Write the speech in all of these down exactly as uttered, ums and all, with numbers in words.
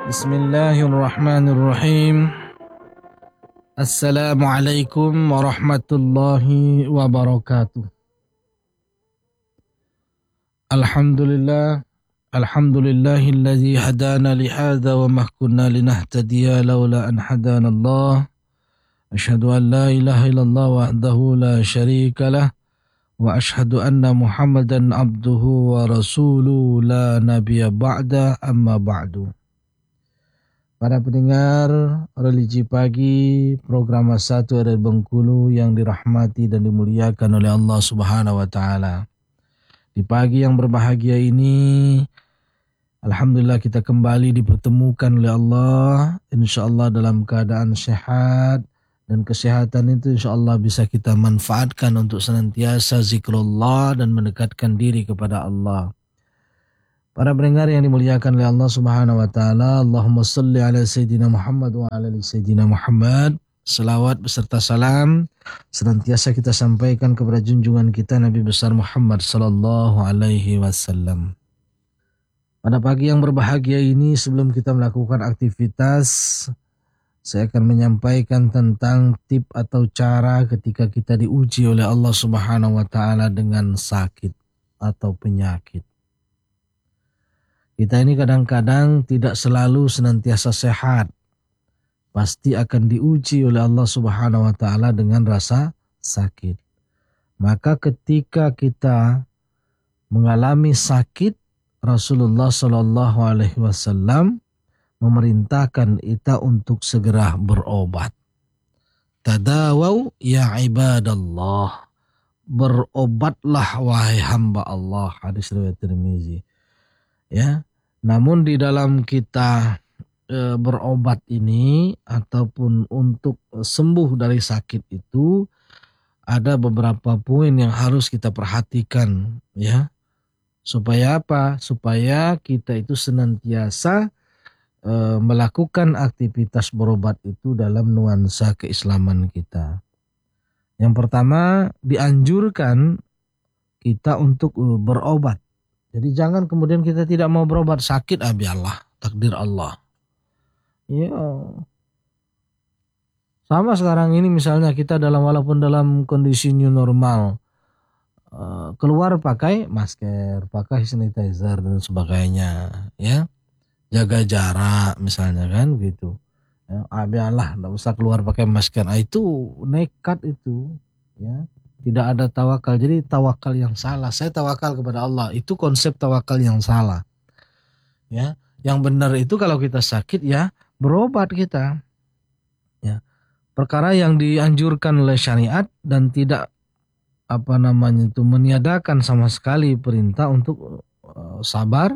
Bismillahirrahmanirrahim. Assalamualaikum warahmatullahi wabarakatuh. Alhamdulillah, alhamdulillahilladzi hadana lihadza wa ma kunna linahtadiya laula an hadana Allah. Asyhadu an la ilaha illallah wahdahu la syarika lah wa asyhadu anna Muhammadan abduhu wa rasuluhu la nabiyya ba'da amma ba'du. Para pendengar Religi Pagi program satu R R Bengkulu yang dirahmati dan dimuliakan oleh Allah Subhanahu wa taala. Di pagi yang berbahagia ini alhamdulillah kita kembali dipertemukan oleh Allah, insyaallah dalam keadaan sehat, dan kesehatan itu insyaallah bisa kita manfaatkan untuk senantiasa zikrullah dan mendekatkan diri kepada Allah. Para pendengar yang dimuliakan oleh Allah Subhanahu wa taala, Allahumma shalli ala sayyidina Muhammad wa ala ali sayyidina Muhammad. Selawat beserta salam senantiasa kita sampaikan kepada junjungan kita Nabi besar Muhammad sallallahu alaihi wasallam. Pada pagi yang berbahagia ini, sebelum kita melakukan aktivitas, saya akan menyampaikan tentang tip atau cara ketika kita diuji oleh Allah Subhanahu wa taala dengan sakit atau penyakit. Kita ini kadang-kadang tidak selalu senantiasa sehat. Pasti akan diuji oleh Allah Subhanahu wa taala dengan rasa sakit. Maka ketika kita mengalami sakit, Rasulullah sallallahu alaihi wasallam memerintahkan kita untuk segera berobat. Tadawau ya ibadallah. Berobatlah wahai hamba Allah. Hadis riwayat Tirmizi. Ya, namun di dalam kita e, berobat ini ataupun untuk sembuh dari sakit itu ada beberapa poin yang harus kita perhatikan, ya. Supaya apa? Supaya kita itu senantiasa e, melakukan aktivitas berobat itu dalam nuansa keislaman kita. Yang pertama, dianjurkan kita untuk e, berobat. Jadi jangan kemudian kita tidak mau berobat, sakit, ah biarlah, takdir Allah. Ya. Sama sekarang ini misalnya kita dalam walaupun dalam kondisi new normal, uh, keluar pakai masker, pakai sanitizer dan sebagainya, ya. Jaga jarak misalnya kan gitu. Ya, ah biarlah, enggak usah keluar pakai masker. Ah, itu nekat itu, ya. Tidak ada tawakal. Jadi tawakal yang salah. Saya tawakal kepada Allah. Itu konsep tawakal yang salah. Ya, yang benar itu kalau kita sakit ya berobat kita. Ya. Perkara yang dianjurkan oleh syariat dan tidak apa namanya itu meniadakan sama sekali perintah untuk uh, sabar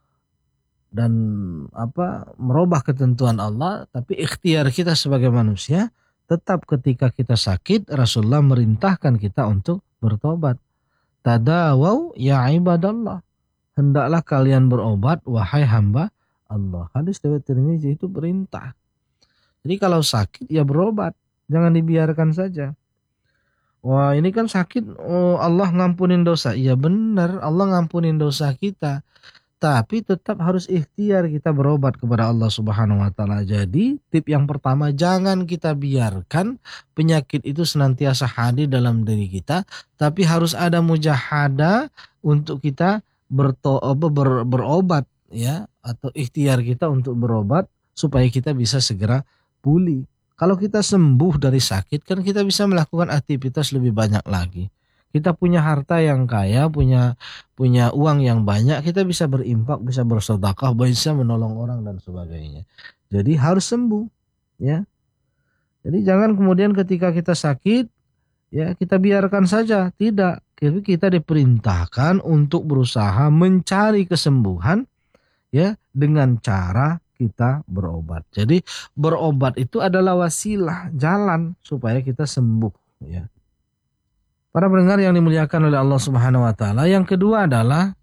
dan apa merubah ketentuan Allah, tapi ikhtiar kita sebagai manusia. Tetap ketika kita sakit, Rasulullah merintahkan kita untuk bertobat. Tadawau ya ibadallah. Hendaklah kalian berobat wahai hamba Allah. Hadis riwayat Tirmizi itu perintah. Jadi kalau sakit ya berobat. Jangan dibiarkan saja. Wah ini kan sakit, oh, Allah ngampunin dosa. Iya benar, Allah ngampunin dosa kita. Tapi tetap harus ikhtiar kita berobat kepada Allah Subhanahu wa taala. Jadi tip yang pertama, jangan kita biarkan penyakit itu senantiasa hadir dalam diri kita, tapi harus ada mujahadah untuk kita berto, ber, berobat, ya, atau ikhtiar kita untuk berobat supaya kita bisa segera pulih. Kalau kita sembuh dari sakit kan kita bisa melakukan aktivitas lebih banyak lagi. Kita punya harta yang kaya, punya punya uang yang banyak, kita bisa berimpak, bisa bersedekah, bisa menolong orang dan sebagainya. Jadi harus sembuh, ya. Jadi jangan kemudian ketika kita sakit, ya kita biarkan saja, tidak. Tapi kita diperintahkan untuk berusaha mencari kesembuhan, ya, dengan cara kita berobat. Jadi berobat itu adalah wasilah, jalan supaya kita sembuh, ya. Para pendengar yang dimuliakan oleh Allah Subhanahu wa taala, yang kedua adalah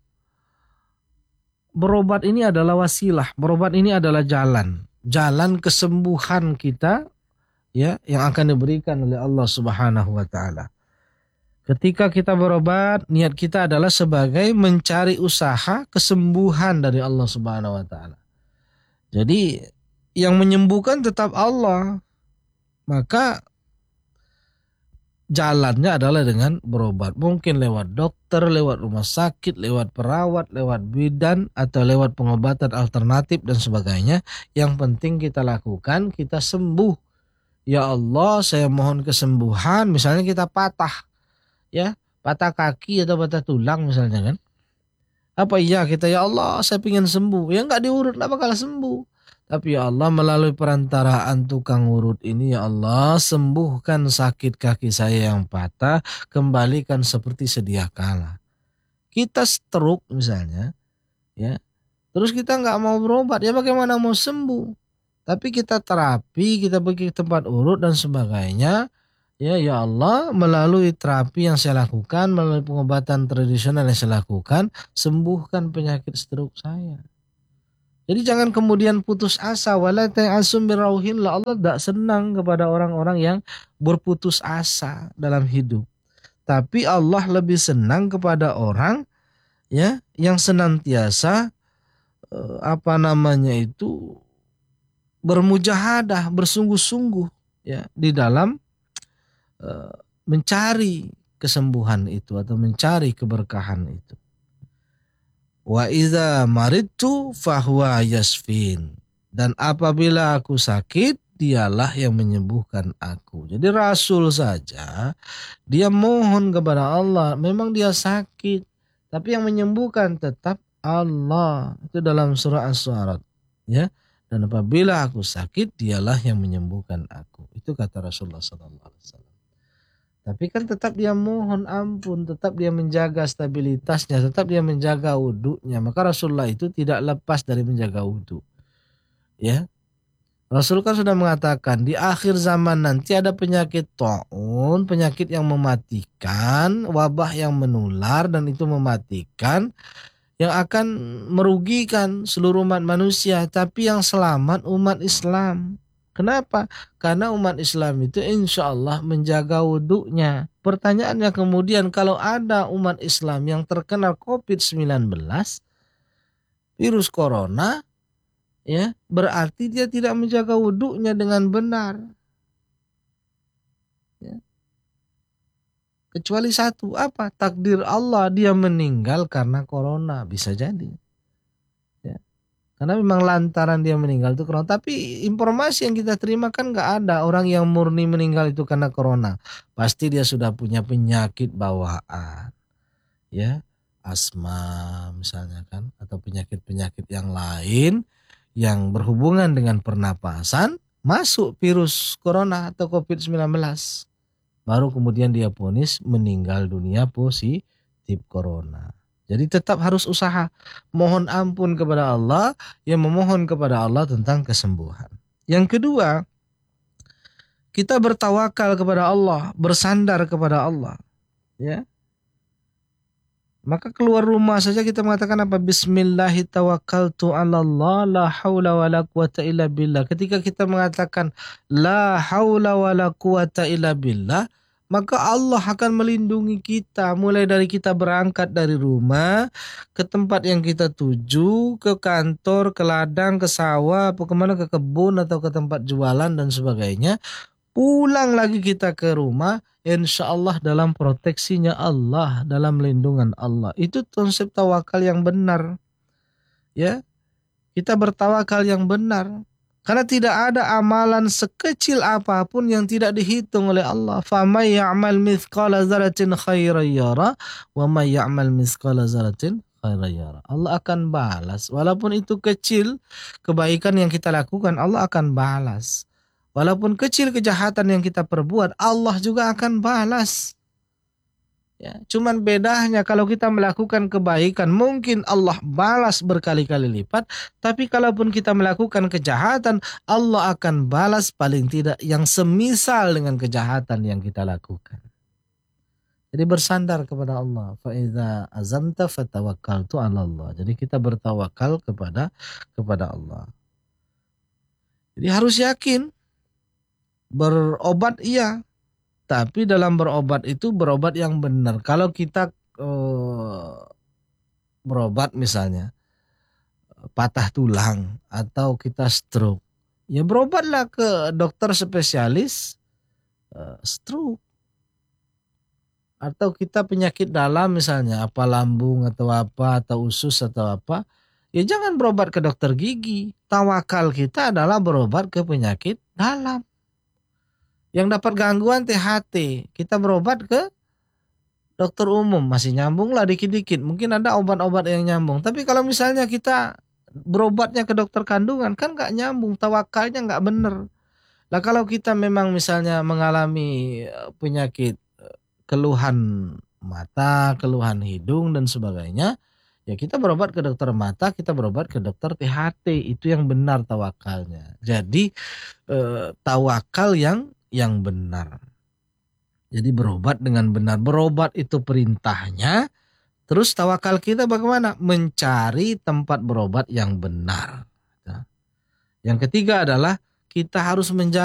berobat ini adalah wasilah, berobat ini adalah jalan, jalan kesembuhan kita, ya, yang akan diberikan oleh Allah Subhanahu wa taala. Ketika kita berobat, niat kita adalah sebagai mencari usaha kesembuhan dari Allah Subhanahu wa taala. Jadi yang menyembuhkan tetap Allah. Maka jalannya adalah dengan berobat. Mungkin lewat dokter, lewat rumah sakit, lewat perawat, lewat bidan, atau lewat pengobatan alternatif dan sebagainya. Yang penting kita lakukan, kita sembuh. Ya Allah, saya mohon kesembuhan. Misalnya kita patah, ya, patah kaki atau patah tulang misalnya kan. Apa iya kita, ya Allah saya ingin sembuh. Ya enggak diurut, enggak bakal sembuh. Tapi ya Allah melalui perantaraan tukang urut ini, ya Allah sembuhkan sakit kaki saya yang patah. Kembalikan seperti sedia kala. Kita stroke misalnya, ya, terus kita enggak mau berobat, ya bagaimana mau sembuh? Tapi kita terapi, kita pergi ke tempat urut dan sebagainya. Ya, ya Allah, melalui terapi yang saya lakukan, melalui pengobatan tradisional yang saya lakukan, sembuhkan penyakit stroke saya. Jadi jangan kemudian putus asa. Wala ta'asum birauhillah. Allah tidak senang kepada orang-orang yang berputus asa dalam hidup. Tapi Allah lebih senang kepada orang, ya, yang senantiasa eh, apa namanya itu bermujahadah, bersungguh-sungguh, ya, di dalam Uh, mencari kesembuhan itu atau mencari keberkahan itu. Wa idza maridtu fahuwa yasfin. Dan apabila aku sakit, dialah yang menyembuhkan aku. Jadi Rasul saja dia mohon kepada Allah, memang dia sakit, tapi yang menyembuhkan tetap Allah. Itu dalam surah As-Su'ara, ya. Dan apabila aku sakit, dialah yang menyembuhkan aku. Itu kata Rasulullah sallallahu alaihi wasallam. Tapi kan tetap dia mohon ampun, tetap dia menjaga stabilitasnya, tetap dia menjaga wudunya. Maka Rasulullah itu tidak lepas dari menjaga wudu. Ya, Rasul kan sudah mengatakan di akhir zaman nanti ada penyakit taun, penyakit yang mematikan, wabah yang menular dan itu mematikan, yang akan merugikan seluruh umat manusia. Tapi yang selamat umat Islam. Kenapa? Karena umat Islam itu insya Allah menjaga wudhunya. Pertanyaannya kemudian, kalau ada umat Islam yang terkena covid sembilan belas, virus corona, ya, berarti dia tidak menjaga wudhunya dengan benar. Ya. Kecuali satu, apa? Takdir Allah, dia meninggal karena corona. Bisa jadi. Karena memang lantaran dia meninggal itu corona. Tapi informasi yang kita terima kan nggak ada orang yang murni meninggal itu karena corona. Pasti dia sudah punya penyakit bawaan, ya, asma misalnya kan, atau penyakit-penyakit yang lain yang berhubungan dengan pernapasan, masuk virus corona atau covid sembilan belas. Baru kemudian dia vonis meninggal dunia positif corona. Jadi tetap harus usaha, mohon ampun kepada Allah, yang memohon kepada Allah tentang kesembuhan. Yang kedua, kita bertawakal kepada Allah, bersandar kepada Allah, ya. Maka keluar rumah saja kita mengatakan apa? Bismillahi tawakkaltu 'alallah la haula wala quwata illa billah. Ketika kita mengatakan la haula wala quwata illa billah, maka Allah akan melindungi kita mulai dari kita berangkat dari rumah ke tempat yang kita tuju, ke kantor, ke ladang, ke sawah, ke kemana, ke kebun atau ke tempat jualan dan sebagainya. Pulang lagi kita ke rumah, insya Allah dalam proteksinya Allah, dalam lindungan Allah. Itu konsep tawakal yang benar. Ya, kita bertawakal yang benar. Karena tidak ada amalan sekecil apapun yang tidak dihitung oleh Allah. فَمَنْ يَعْمَلْ مِثْقَالَ ذَرَةٍ خَيْرًا يَرَهُ وَمَنْ يَعْمَلْ مِثْقَالَ ذَرَةٍ خَيْرًا يَرَهُ. Allah akan balas. Walaupun itu kecil, kebaikan yang kita lakukan, Allah akan balas. Walaupun kecil kejahatan yang kita perbuat, Allah juga akan balas. Ya, cuman bedanya kalau kita melakukan kebaikan mungkin Allah balas berkali-kali lipat, tapi kalaupun kita melakukan kejahatan, Allah akan balas paling tidak yang semisal dengan kejahatan yang kita lakukan. Jadi bersandar kepada Allah. Fa idza azamta fatawakkaltu 'ala Allah. Jadi kita bertawakal kepada kepada Allah. Jadi harus yakin. Berobat iya, tapi dalam berobat itu berobat yang benar. Kalau kita uh, berobat misalnya patah tulang atau kita stroke, ya berobatlah ke dokter spesialis uh, stroke. Atau kita penyakit dalam misalnya, apa lambung atau apa, atau usus atau apa, ya jangan berobat ke dokter gigi. Tawakal kita adalah berobat ke penyakit dalam. Yang dapat gangguan T H T, kita berobat ke dokter umum, masih nyambung lah dikit-dikit. Mungkin ada obat-obat yang nyambung. Tapi kalau misalnya kita berobatnya ke dokter kandungan, kan gak nyambung, tawakalnya gak bener. Lah kalau kita memang misalnya mengalami penyakit keluhan mata, keluhan hidung dan sebagainya, ya kita berobat ke dokter mata, kita berobat ke dokter T H T, itu yang benar tawakalnya. Jadi eh, tawakal yang yang benar. Jadi berobat dengan benar, berobat itu perintahnya. Terus tawakal kita bagaimana? Mencari tempat berobat yang benar. Yang ketiga adalah kita harus menjaga